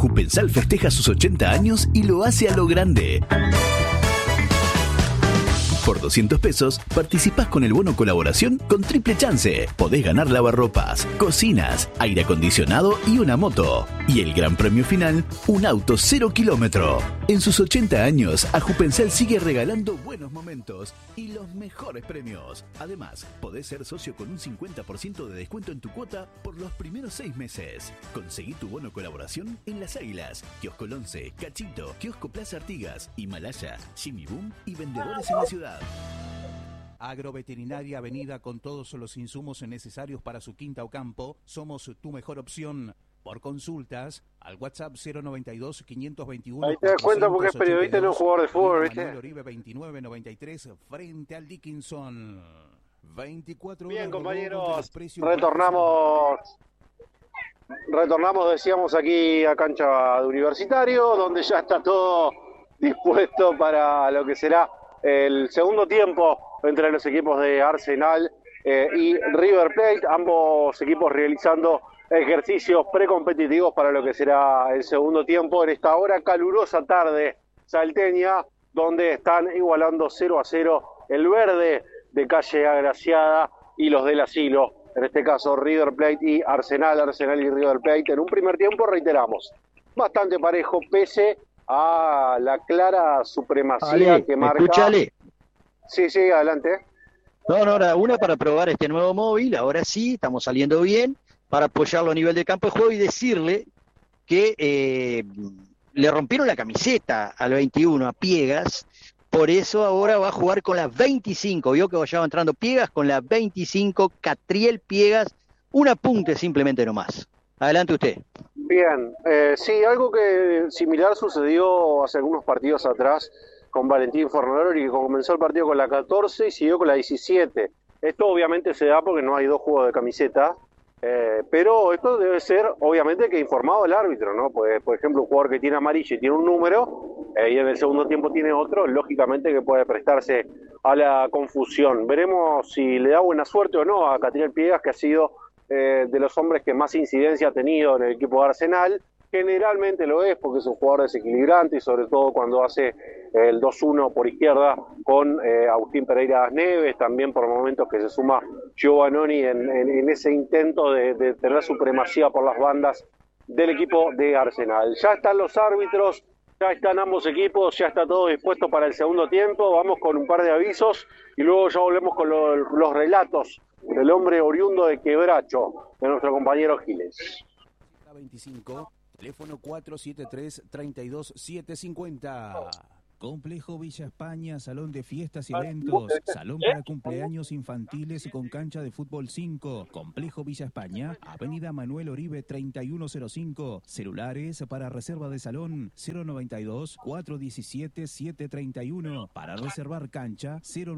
Ajupensal festeja sus 80 años y lo hace a lo grande. Por 200 pesos, participás con el bono colaboración con triple chance. Podés ganar lavarropas, cocinas, aire acondicionado y una moto. Y el gran premio final, un auto 0 kilómetro. En sus 80 años, Ajupensal sigue regalando buenos momentos y los mejores premios. Además, podés ser socio con un 50% de descuento en tu cuota por los primeros 6 meses. Conseguí tu bono colaboración en Las Águilas, Kiosco El 11, Cachito, Kiosco Plaza Artigas, Himalaya, Jimmy Boom y vendedores en la ciudad. Agroveterinaria Avenida, con todos los insumos necesarios para su quinta o campo. Somos tu mejor opción. Por consultas, al WhatsApp 092-521. Ahí te das cuenta porque es periodista y no jugador de fútbol, ¿viste? Manuel Oribe 2993 frente al Dickinson. 24 Bien, horas. compañeros, retornamos, decíamos, aquí a cancha de Universitario, donde ya está todo dispuesto para lo que será el segundo tiempo entre los equipos de Arsenal y River Plate, ambos equipos realizando ejercicios precompetitivos para lo que será el segundo tiempo en esta hora calurosa tarde salteña, donde están igualando 0-0 el verde de calle Agraciada y los del Asilo, en este caso River Plate y Arsenal y River Plate, en un primer tiempo, reiteramos, bastante parejo, pese a la clara supremacía que marca... Escúchale. Sí, adelante. No, ahora una para probar este nuevo móvil, ahora sí, estamos saliendo bien, para apoyarlo a nivel de campo de juego y decirle que le rompieron la camiseta al 21 a Piegas, por eso ahora va a jugar con la 25, vio que ya va entrando Piegas con la 25, Catriel Piegas, un apunte simplemente nomás. Adelante usted. Bien, sí, algo que similar sucedió hace algunos partidos atrás con Valentín Fornaroli, que comenzó el partido con la 14 y siguió con la 17. Esto obviamente se da porque no hay dos juegos de camiseta, pero esto debe ser obviamente que informado el árbitro, ¿no? Pues, por ejemplo, un jugador que tiene amarillo y tiene un número y en el segundo tiempo tiene otro, lógicamente que puede prestarse a la confusión. Veremos si le da buena suerte o no a Catriel Piegas, que ha sido de los hombres que más incidencia ha tenido en el equipo de Arsenal. Generalmente lo es porque es un jugador desequilibrante y sobre todo cuando hace el 2-1 por izquierda con Agustín Pereira Neves, también por momentos que se suma Giovannoni en ese intento de tener supremacía por las bandas del equipo de Arsenal. Ya están los árbitros, ya están ambos equipos, ya está todo dispuesto para el segundo tiempo. Vamos con un par de avisos y luego ya volvemos con los relatos del hombre oriundo de Quebracho, de nuestro compañero Giles. 25, teléfono 473-32750. Complejo Villa España, salón de fiestas y eventos, salón para cumpleaños infantiles con cancha de fútbol 5. Complejo Villa España, avenida Manuel Oribe 3105. Celulares para reserva de salón 092-417-731. Para reservar cancha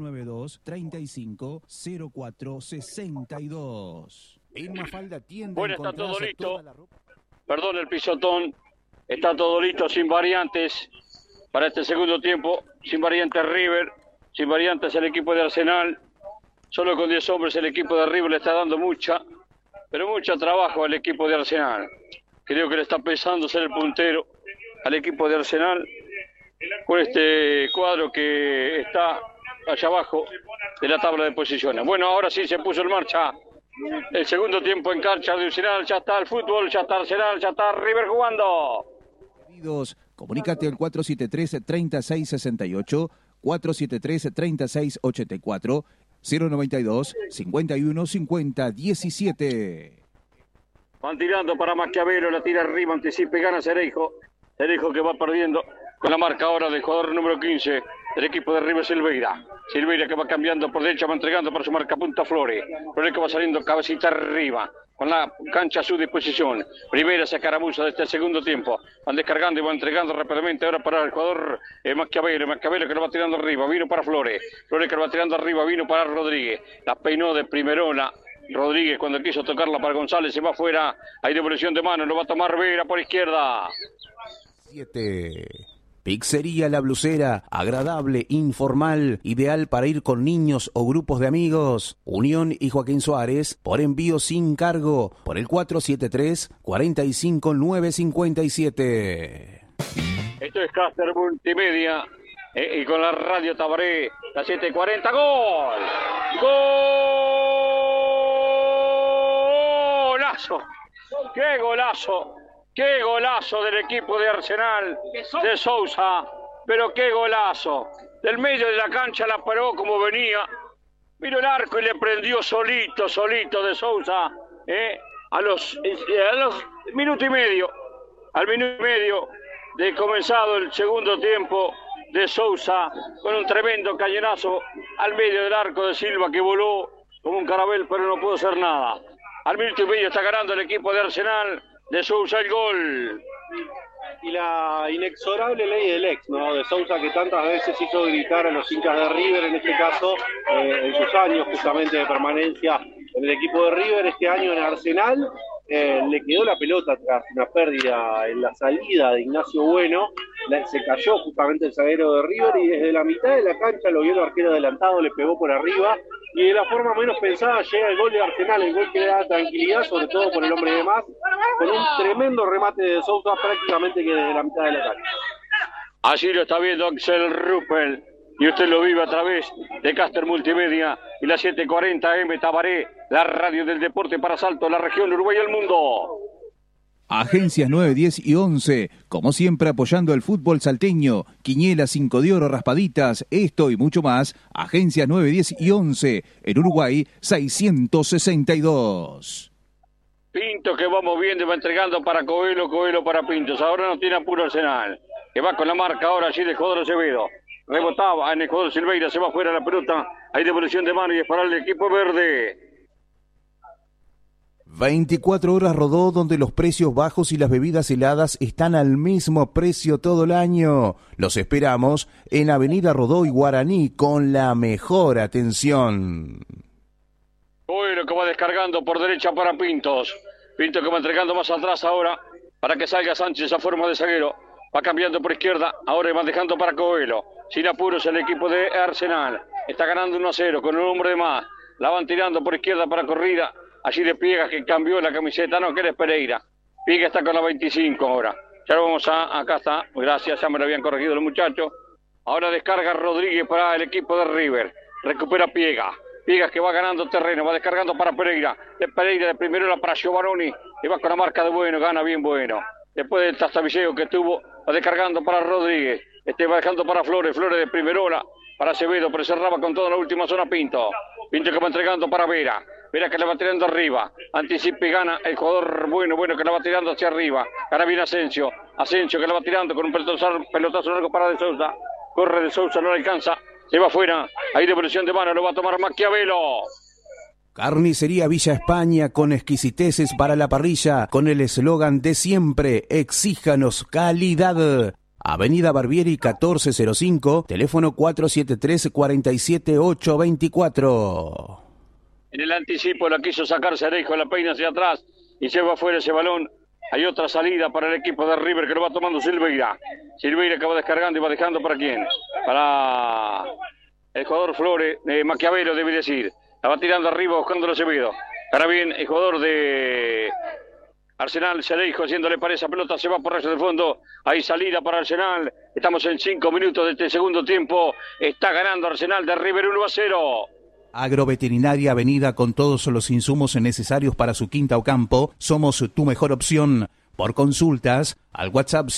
092-35-0462. En Mafalda tienda. Bueno, está todo listo. Perdón el pisotón. Está todo listo sin variantes. Para este segundo tiempo, sin variantes River, sin variantes el equipo de Arsenal, solo con 10 hombres el equipo de River le está dando mucho trabajo al equipo de Arsenal. Creo que le está pesando ser el puntero al equipo de Arsenal con este cuadro que está allá abajo de la tabla de posiciones. Bueno, ahora sí se puso en marcha el segundo tiempo en cancha de Arsenal, ya está el fútbol, ya está Arsenal, ya está River jugando. Comunícate al 473-3668, 473-3684, 092-5150-17. Van tirando para Maquiavelo, la tira arriba, anticipa y gana Cereijo. Cereijo que va perdiendo con la marca ahora del jugador número 15 del equipo de River, Silveira. Silveira que va cambiando por derecha, va entregando para su marca punta Flores. Flores que va saliendo cabecita arriba, con la cancha a su disposición. Primera se acaramuza de este segundo tiempo. Van descargando y van entregando rápidamente ahora para el jugador Maquiavelo. Maquiavelo que lo va tirando arriba, vino para Flores. Flores que lo va tirando arriba, vino para Rodríguez. La peinó de primerona. Rodríguez cuando quiso tocarla para González se va afuera. Hay devolución de mano, lo va a tomar Vera por izquierda. 7. Pizzería La Blusera, agradable, informal, ideal para ir con niños o grupos de amigos. Unión y Joaquín Suárez, por envío sin cargo, por el 473-45957. Esto es Caster Multimedia y con la radio Tabaré, la 7:40, ¡gol! ¡Golazo! ¡Qué golazo! ¡Qué golazo del equipo de Arsenal de Sousa! Pero qué golazo. Del medio de la cancha la paró como venía. Vino el arco y le prendió solito de Sousa. A los minuto y medio. Al minuto y medio de comenzado el segundo tiempo de Sousa. Con un tremendo cañonazo al medio del arco de Silva que voló como un carabel pero no pudo hacer nada. Al minuto y medio está ganando el equipo de Arsenal. De Sousa el gol. Y la inexorable ley del ex, ¿no? De Sousa, que tantas veces hizo gritar a los hinchas de River, en este caso, en sus años justamente de permanencia en el equipo de River, este año en Arsenal, le quedó la pelota tras una pérdida en la salida de Ignacio Bueno, se cayó justamente el zaguero de River y desde la mitad de la cancha lo vio el arquero adelantado, le pegó por arriba y de la forma menos pensada llega el gol de Arsenal, el gol que le da tranquilidad, sobre todo por el hombre de más, con un tremendo remate de Sousa prácticamente que desde la mitad de la cancha. Así lo está viendo Axel Ruppel y usted lo vive a través de Caster Multimedia y la 7:40 M Tabaré, la radio del deporte para Salto, la región, Uruguay y el mundo. Agencias 9, 10 y 11, como siempre apoyando el fútbol salteño, Quiñelas, 5 de oro, raspaditas, esto y mucho más. Agencias 9, 10 y 11, en Uruguay 662. Pinto que va moviendo y va entregando para Coelho para Pintos. Ahora no tiene apuro Arsenal, que va con la marca ahora allí del jugador Acevedo. Rebotaba en el jugador Silveira, se va fuera la pelota. Hay devolución de mano y es para el equipo verde. 24 horas Rodó, donde los precios bajos y las bebidas heladas están al mismo precio todo el año. Los esperamos en Avenida Rodó y Guaraní con la mejor atención. Bueno, que va descargando por derecha para Pintos. Pintos que va entregando más atrás ahora para que salga Sánchez a forma de zaguero. Va cambiando por izquierda, ahora va dejando para Coelho. Sin apuros el equipo de Arsenal. Está ganando 1-0 con un hombre de más. La van tirando por izquierda para corrida. Allí de Piegas que cambió la camiseta, no, que eres Pereira. Piegas está con la 25 ahora. Ya lo vamos acá está, gracias, ya me lo habían corregido los muchachos. Ahora descarga Rodríguez para el equipo de River. Recupera Piegas. Piegas que va ganando terreno, va descargando para Pereira. De Pereira de primero para Giovanoni. Y va con la marca de Bueno, gana bien Bueno. Después del tastavilleo que tuvo, va descargando para Rodríguez. Va dejando para Flores de primerola. Para Acevedo, pero cerraba con toda la última zona Pinto. Pinto que va entregando para Vera. Vera que le va tirando arriba. Anticipa y gana el jugador Bueno que la va tirando hacia arriba. Ahora viene Asensio. Asensio que la va tirando con un pelotazo largo para De Sousa. Corre De Sousa, no le alcanza. Se va afuera. Hay devolución de mano, lo va a tomar Maquiavelo. Carnicería Villa España con exquisiteces para la parrilla. Con el eslogan de siempre, exíjanos calidad. Avenida Barbieri 1405, teléfono 473-47824. En el anticipo la quiso sacar Cerejo, la peina hacia atrás y se va fuera ese balón. Hay otra salida para el equipo de River que lo va tomando Silveira. Silveira que va descargando y va dejando para quién. Para el jugador Flores, Maquiavelo debe decir. La va tirando arriba buscando el Acevedo. Ahora bien, el jugador de Arsenal, Cereijo, haciéndole para esa pelota, se va por rayos de fondo. Hay salida para Arsenal. Estamos en 5 minutos de este segundo tiempo. Está ganando Arsenal de River 1-0. Agroveterinaria Avenida con todos los insumos necesarios para su quinta o campo. Somos tu mejor opción. Por consultas, al WhatsApp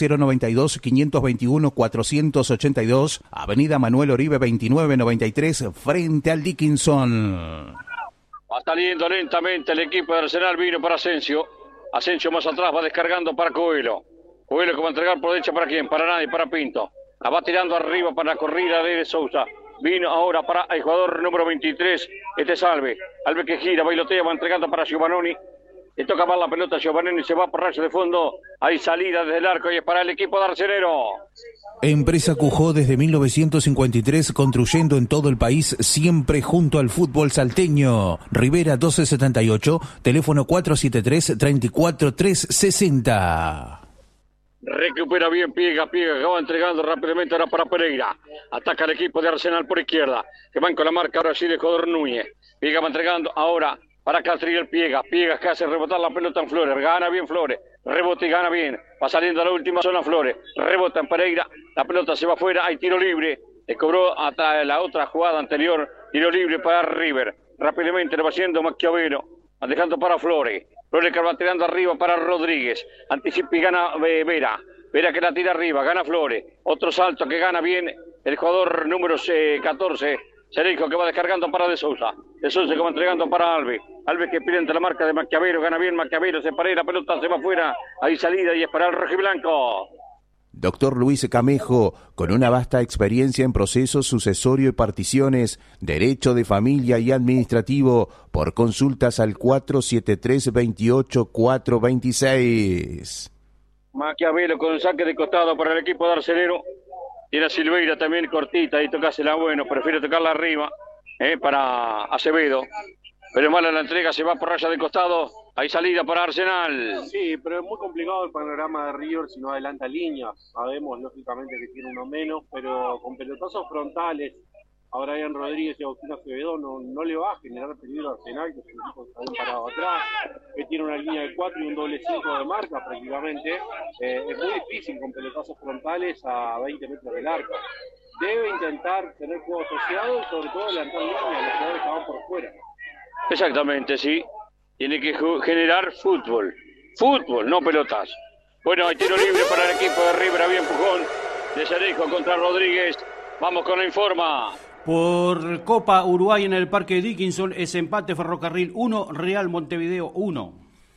092-521-482, Avenida Manuel Oribe 2993, frente al Dickinson. Va saliendo lentamente el equipo de Arsenal, vino para Asensio. Asensio más atrás, va descargando para Coelho. Coelho que va a entregar por derecha para quién, para nadie, para Pinto. La va tirando arriba para la corrida de Sousa. Vino ahora para el jugador número 23, Salve. Alve que gira, bailotea, va entregando para Giovanoni. Le toca más la pelota a Giovanni, se va por rayo de fondo. Hay salida desde el arco y es para el equipo de Arcenero. Empresa Cujó desde 1953, construyendo en todo el país, siempre junto al fútbol salteño. Rivera 1278, teléfono 473-34360. Recupera bien Piega que va entregando rápidamente ahora para Pereira. Ataca el equipo de Arsenal por izquierda. Que van con la marca ahora sí de Jugador Núñez. Piega va entregando ahora para Catriel Piega que hace rebotar la pelota en Flores. Gana bien Flores. Rebota y gana bien. Va saliendo a la última zona Flores. Rebota en Pereira. La pelota se va afuera. Hay tiro libre. Le cobró hasta la otra jugada anterior. Tiro libre para River. Rápidamente le va haciendo Maquiavelo. Va dejando para Flores. Flores que va tirando arriba para Rodríguez. Anticipa y gana Vera. Vera que la tira arriba. Gana Flores. Otro salto que gana bien el jugador número 14. Cerejo que va descargando para De Sousa. De Sousa que va entregando para Alves. Alves que pide entre la marca de Maquiavelo. Gana bien Maquiavelo. Se para y la pelota se va afuera. Hay salida y es para el rojiblanco. Doctor Luis Camejo, con una vasta experiencia en procesos sucesorio y particiones, derecho de familia y administrativo, por consultas al 473-28-426. Maquiavelo con saque de costado para el equipo de Arcelero. Tiene a Silveira también cortita y tocásela bueno, prefiere tocarla arriba para Acevedo. Pero mala la entrega, se va por raya de costado. Hay salida para Arsenal. Sí, pero es muy complicado el panorama de River si no adelanta líneas. Sabemos, lógicamente, que tiene uno menos, pero con pelotazos frontales a Brian Rodríguez y Agustín Acevedo no le va a generar peligro a Arsenal, que es un equipo que está bien parado atrás, que tiene una línea de 4 y un doble 5 de marca prácticamente. Es muy difícil con pelotazos frontales a 20 metros del arco. Debe intentar tener juego asociado y sobre todo adelantar líneas a los jugadores que van por fuera. Exactamente, sí. Tiene que generar fútbol. Fútbol, no pelotas. Bueno, hay tiro libre para el equipo de River. Había empujón de Cerejo contra Rodríguez. Vamos con la informa. Por Copa Uruguay en el Parque Dickinson es empate Ferrocarril 1, Real Montevideo 1.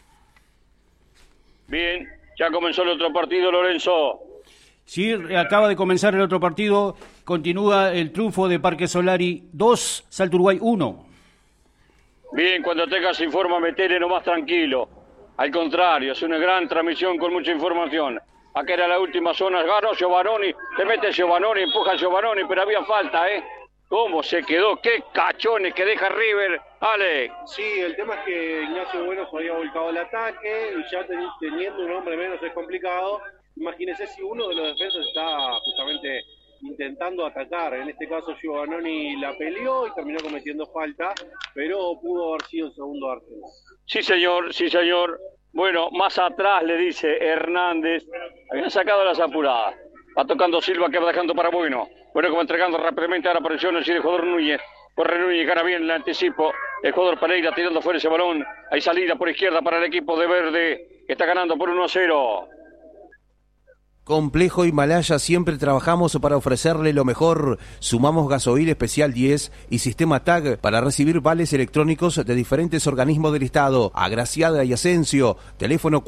Bien, ya comenzó el otro partido, Lorenzo. Sí, acaba de comenzar el otro partido. Continúa el triunfo de Parque Solari 2, Salto Uruguay 1. Bien, cuando tengas informa, metele nomás tranquilo. Al contrario, es una gran transmisión con mucha información. Acá era la última zona, ganó Giovanoni, se mete Giovanoni, empuja a Giovanoni, pero había falta, ¿Cómo se quedó? ¡Qué cachones que deja River! ¡Alex! Sí, el tema es que Ignacio Bueno se había volcado el ataque y ya teniendo un hombre menos es complicado. Imagínese si uno de los defensas está justamente intentando atacar. En este caso Giovanoni la peleó y terminó cometiendo falta, pero pudo haber sido el segundo Arsenal. Sí, señor, sí, señor. Bueno, más atrás le dice Hernández. Habían sacado las apuradas. Va tocando Silva que va dejando para Bueno. Bueno, como entregando rápidamente a la presión el jugador Núñez. Corre Núñez, gana bien el anticipo. El jugador Pereira tirando fuera ese balón. Hay salida por izquierda para el equipo de Verde, que está ganando por 1-0. Complejo Himalaya, siempre trabajamos para ofrecerle lo mejor. Sumamos gasoil especial 10 y sistema TAG para recibir vales electrónicos de diferentes organismos del Estado. Agraciada y Asensio, teléfono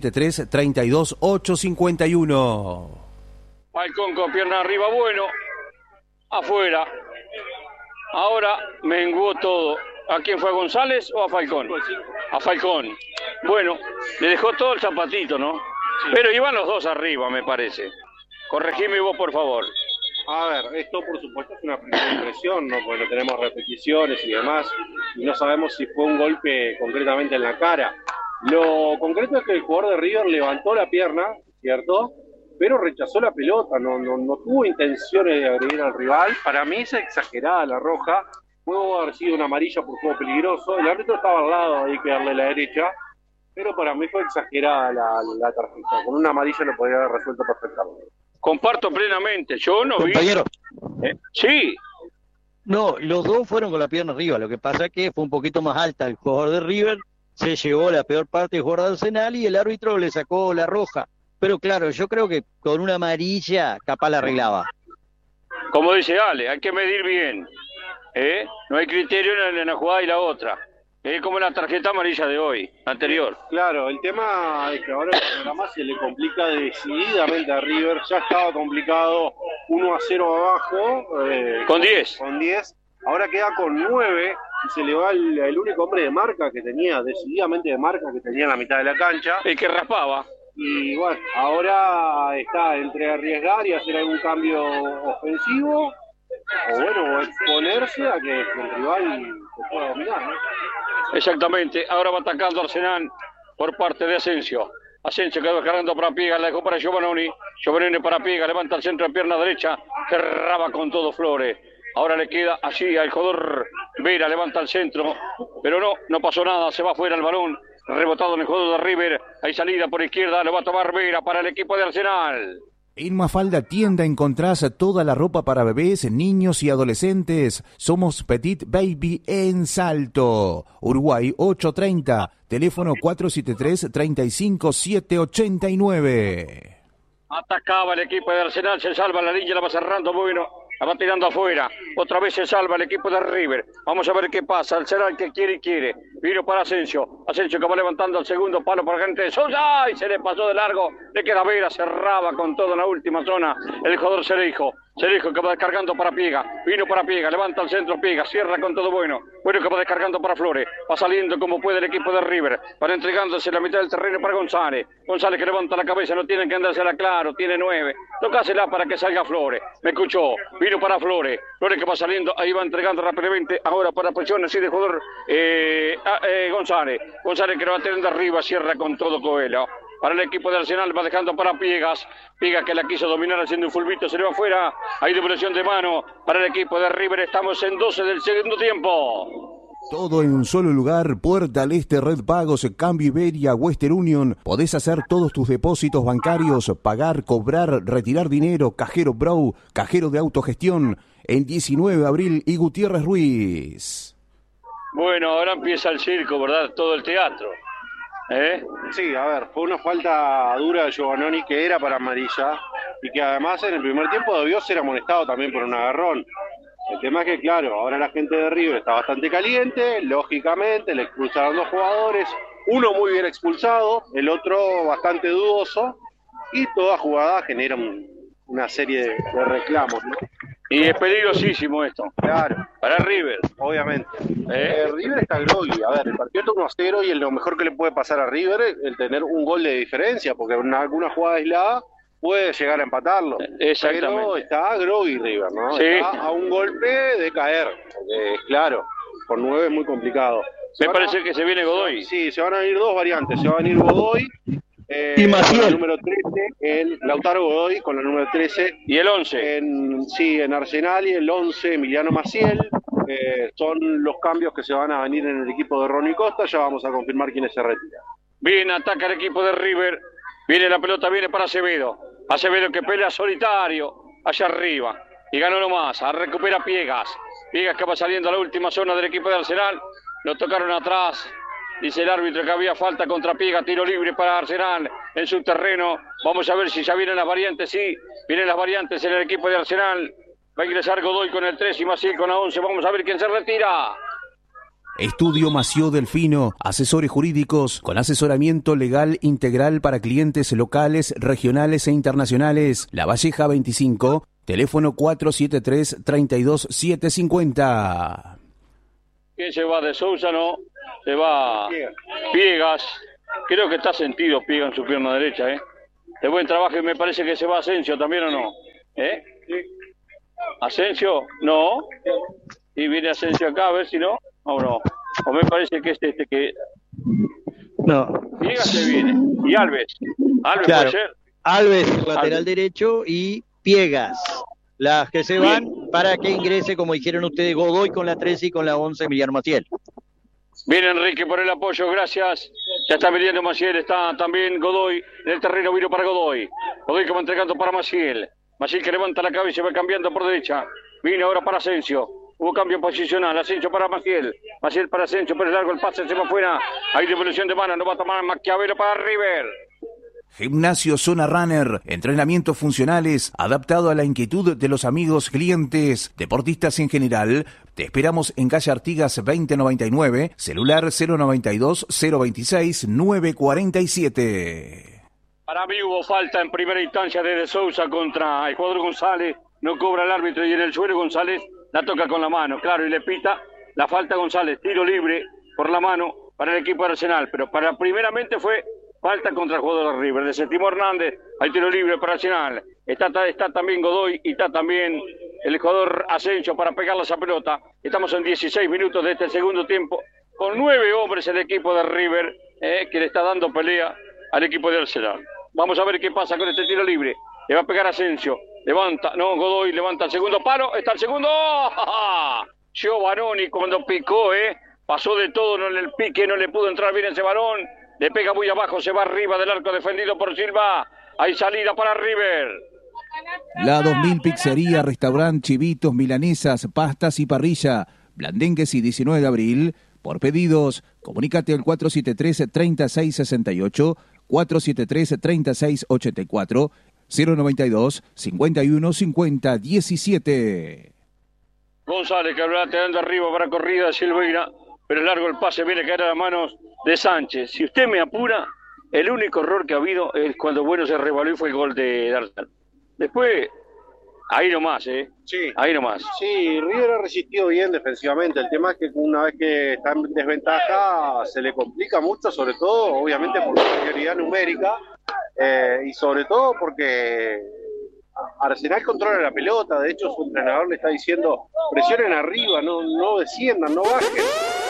473-32851. Falcón con pierna arriba, bueno. Afuera. Ahora menguó todo. ¿A quién fue, a González o a Falcón? A Falcón. Bueno, le dejó todo el zapatito, ¿no? Sí. Pero iban los dos arriba, me parece. Corregime vos, por favor. A ver, esto por supuesto es una primera impresión, ¿no? Porque no tenemos repeticiones y demás, y no sabemos si fue un golpe concretamente en la cara. Lo concreto es que el jugador de River levantó la pierna, ¿cierto? Pero rechazó la pelota, no tuvo intenciones de agredir al rival. Para mí es exagerada la roja, pudo haber sido una amarilla por juego peligroso. El árbitro estaba al lado, hay que darle la derecha, pero para mí fue exagerada la tarjeta. Con una amarilla lo podría haber resuelto perfectamente. Comparto plenamente, yo no Compañero. Vi. Sí. No, los dos fueron con la pierna arriba, lo que pasa es que fue un poquito más alta el jugador de River, se llevó la peor parte del jugador de Arsenal y el árbitro le sacó la roja. Pero claro, yo creo que con una amarilla capaz la arreglaba. Como dice Ale, hay que medir bien. No hay criterio en una jugada y la otra. Es como la tarjeta amarilla de hoy, anterior. Claro, el tema es que ahora el programa se le complica decididamente a River. Ya estaba complicado 1-0 abajo. Con 10. Con 10. Ahora queda con 9 y se le va el único hombre de marca que tenía, decididamente de marca que tenía en la mitad de la cancha. El que raspaba. Y bueno, ahora está entre arriesgar y hacer algún cambio ofensivo, o bueno, exponerse a que el rival se pueda dominar, ¿no? Exactamente, ahora va atacando Arsenal por parte de Asensio. Asensio quedó cargando para Piega, la dejó para Giovannoni. Giovannoni para Piega, levanta el centro de pierna derecha, cerraba con todo Flores. Ahora le queda allí al jugador Vera, levanta el centro, pero no pasó nada, se va fuera el balón, rebotado en el jugador de River. Hay salida por izquierda, lo va a tomar Vera para el equipo de Arsenal. En Mafalda Tienda encontrás toda la ropa para bebés, niños y adolescentes. Somos Petit Baby en Salto. Uruguay 830, teléfono 473-35789. Atacaba el equipo de Arsenal, se salva la línea, la va cerrando, bueno, la va tirando afuera. Otra vez se salva el equipo de River. Vamos a ver qué pasa. Arsenal que quiere. Vino para Asensio. Asensio que va levantando el segundo palo por gente de Sousa. Y se le pasó de largo. Le queda Vera, cerraba con todo en la última zona. El jugador Cereijo que va descargando para Piega. Vino para Piega, levanta el centro Piega. Cierra con todo bueno. Bueno que va descargando para Flores. Va saliendo como puede el equipo de River. Van entregándose la mitad del terreno para González. González que levanta la cabeza. No tienen que andársela claro. Tiene 9. Tocásela para que salga Flores. Me escuchó. Vino para Flores. Flores que va saliendo. Ahí va entregando rápidamente. Ahora para presión así de jugador González. González que lo va teniendo arriba. Cierra con todo Coelho. Para el equipo de Arsenal va dejando para Piegas. Piegas que la quiso dominar haciendo un fulbito. Se le va afuera. Hay devolución de mano para el equipo de River. Estamos en 12 del segundo tiempo. Todo en un solo lugar, Puerta al Este, Red Pagos, Cambio Iberia, Western Union. Podés hacer todos tus depósitos bancarios, pagar, cobrar, retirar dinero, Cajero Bro, Cajero de Autogestión, en 19 de abril y Gutiérrez Ruiz. Bueno, ahora empieza el circo, ¿verdad? Todo el teatro. Sí, a ver, fue una falta dura de Giovannoni que era para amarilla y que además en el primer tiempo debió ser amonestado también por un agarrón. El tema es que, claro, ahora la gente de River está bastante caliente, lógicamente, le expulsaron 2 jugadores, uno muy bien expulsado, el otro bastante dudoso, y toda jugada genera una serie de reclamos, ¿no? Y es peligrosísimo esto. Claro. Para River. Obviamente. River está groggy. A ver, el partido está 1-0 y lo mejor que le puede pasar a River es el tener un gol de diferencia, porque en alguna jugada aislada puede llegar a empatarlo. Exactamente. Pero está groggy River, ¿no? Sí. Está a un golpe de caer. Porque, claro, por 9 es muy complicado. Me parece que se viene Godoy. Sí, se van a venir 2 variantes. Se va a venir Godoy y Maciel. Con la número 13, el Lautaro Godoy con la número 13. ¿Y el 11? En Arsenal y el 11, Emiliano Maciel. Son los cambios que se van a venir en el equipo de Ronnie Costa. Ya vamos a confirmar quiénes se retiran. Bien, ataca el equipo de River. Viene la pelota, viene para Acevedo. Acevedo que pelea solitario allá arriba. Y ganó nomás. Recupera Piegas. Piegas que va saliendo a la última zona del equipo de Arsenal. Lo tocaron atrás. Dice el árbitro que había falta contra Piega, tiro libre para Arsenal en su terreno. Vamos a ver si ya vienen las variantes. Sí, vienen las variantes en el equipo de Arsenal. Va a ingresar Godoy con el 3 y Maciel con la 11. Vamos a ver quién se retira. Estudio Mació Delfino, asesores jurídicos con asesoramiento legal integral para clientes locales, regionales e internacionales. La Valleja 25, teléfono 473-32750. ¿Quién se va de Sousa? No, se va Piegas. Creo que está sentido Piegas en su pierna derecha, De buen trabajo, y me parece que se va Asensio también, ¿o no? ¿Asensio? No. Y viene Asensio acá, a ver si no. O no. O me parece que es este que... No. Piegas se viene. Y Alves. Alves claro. puede ser. Alves, lateral derecho, y Piegas. Las que se van para que ingrese, como dijeron ustedes, Godoy con la 13 y con la 11, Emiliano Maciel. Viene Enrique por el apoyo, gracias. Ya está viniendo Maciel, está también Godoy. En el terreno vino para Godoy. Godoy que va entregando para Maciel. Maciel que levanta la cabeza y va cambiando por derecha. Vino ahora para Asensio. Hubo cambio posicional. Asensio para Maciel. Maciel para Asensio, pero es largo el pase, se va afuera. Hay devolución de mano, no va a tomar Maquiavelo para River. Gimnasio Zona Runner, entrenamientos funcionales, adaptado a la inquietud de los amigos, clientes, deportistas en general. Te esperamos en calle Artigas 2099, celular 092-026-947. Para mí hubo falta en primera instancia de Sousa contra el jugador González. No cobra el árbitro y en el suelo González la toca con la mano, claro, y le pita la falta a González. Tiro libre por la mano para el equipo de Arsenal, pero primeramente fue... falta contra el jugador de River. Desestimó Hernández. Hay tiro libre para Arsenal. Está también Godoy y está también el jugador Asensio para pegarle esa pelota. Estamos en 16 minutos de este segundo tiempo. Con 9 hombres el equipo de River que le está dando pelea al equipo de Arsenal. Vamos a ver qué pasa con este tiro libre. Le va a pegar Asensio. Levanta, no, Godoy levanta el segundo palo. Está el segundo. Giovanoni cuando picó, pasó de todo en el pique, no le pudo entrar bien ese balón. Le pega muy abajo, se va arriba del arco defendido por Silva. Hay salida para River. La 2000 Pizzería, Restaurant, Chivitos, Milanesas, Pastas y Parrilla. Blandengues y 19 de abril. Por pedidos, comunícate al 473-3668, 473-3684, 092-5150-17. González Cabral te dando arriba para corrida de Silveira, pero es largo el pase, viene a caer a las manos de Sánchez. Si usted me apura, el único error que ha habido es cuando Bueno se revaló y fue el gol de Arsenal. Después, ahí nomás, Sí. Ahí nomás. Sí, River ha resistido bien defensivamente. El tema es que una vez que está en desventaja se le complica mucho, sobre todo, obviamente, por superioridad numérica y sobre todo porque Arsenal controla la pelota. De hecho, su entrenador le está diciendo presionen arriba, no desciendan, no bajen.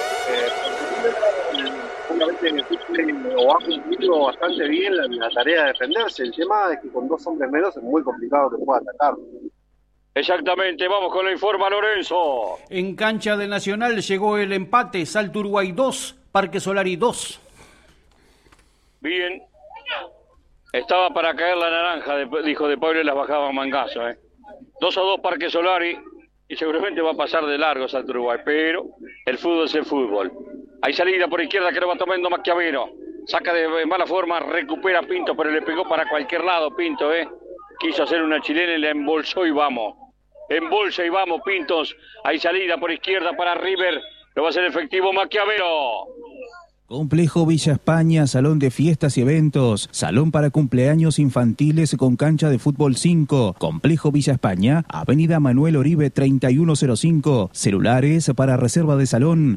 Obviamente ha cumplido bastante bien la tarea de defenderse. El tema es que con 2 hombres menos es muy complicado que pueda atacar. Exactamente, vamos con la informa Lorenzo. En cancha de Nacional llegó el empate, Salto Uruguay 2, Parque Solari 2. Bien. Estaba para caer la naranja, dijo De Pablo, y las bajaba Mangazo. 2-2 Parque Solari, y seguramente va a pasar de largo Salto Uruguay, pero el fútbol es el fútbol. Hay salida por izquierda que lo va tomando Maquiavero. Saca de mala forma, recupera Pinto, pero le pegó para cualquier lado Pinto, Quiso hacer una chilena y la embolsó y vamos. Embolsa y vamos, Pintos. Hay salida por izquierda para River. Lo va a hacer efectivo Maquiavero. Complejo Villa España, salón de fiestas y eventos, salón para cumpleaños infantiles con cancha de fútbol 5. Complejo Villa España, Avenida Manuel Oribe 3105. Celulares para reserva de salón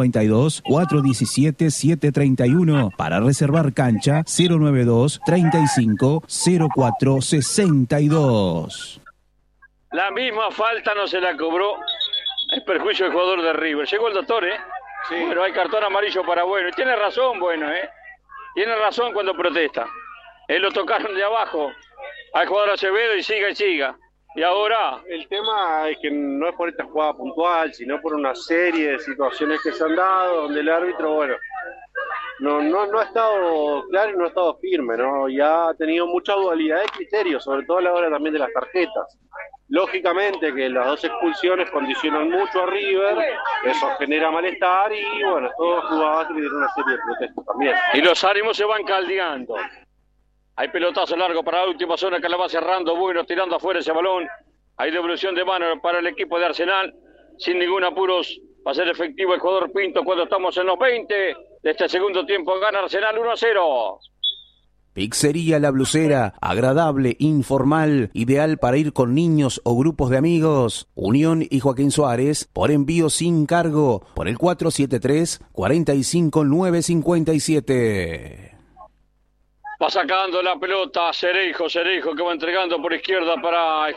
092-417-731. Para reservar cancha 092-35-0462. La misma falta no se la cobró. Es perjuicio del jugador de River. Llegó el doctor, Sí. Bueno, hay cartón amarillo para Bueno. Y tiene razón, Bueno, Tiene razón cuando protesta. Lo tocaron de abajo al jugador Acevedo y siga. Y ahora... El tema es que no es por esta jugada puntual, sino por una serie de situaciones que se han dado, donde el árbitro, bueno, no ha estado claro y no ha estado firme, ¿no? Y ha tenido mucha dualidad de criterios, sobre todo a la hora también de las tarjetas. Lógicamente que las 2 expulsiones condicionan mucho a River, eso genera malestar y bueno, todos los jugadores tienen una serie de protestas también. Y los ánimos se van caldeando. Hay pelotazo largo para la última zona que la va cerrando Bueno, tirando afuera ese balón. Hay devolución de mano para el equipo de Arsenal. Sin ningún apuros va a ser efectivo el jugador Pinto cuando estamos en los 20 de este segundo tiempo. Gana Arsenal 1-0. Pizzería La Blusera, agradable, informal, ideal para ir con niños o grupos de amigos. Unión y Joaquín Suárez, por envío sin cargo, por el 473-45957. Va sacando la pelota Cereijo que va entregando por izquierda para el